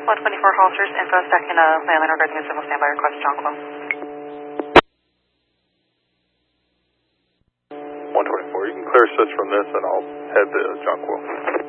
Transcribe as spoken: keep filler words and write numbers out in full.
one twenty-four Halters, info second uh, landline regarding a civil standby request, Jonquil. one twenty-four, you can clear switch from this and I'll head to Jonquil.